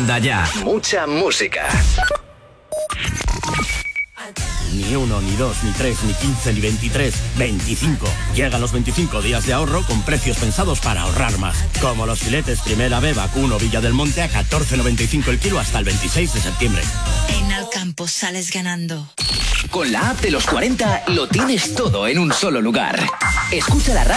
Manda ya. Mucha música. Ni 1, ni 2, ni 3, ni 15, ni 23, 25. Llegan los 25 días de ahorro con precios pensados para ahorrar más. Como los filetes Primera B Vacuno Villa del Monte a 14,95 el kilo hasta el 26 de septiembre. En Alcampo sales ganando. Con la app de los 40 lo tienes todo en un solo lugar. Escucha la radio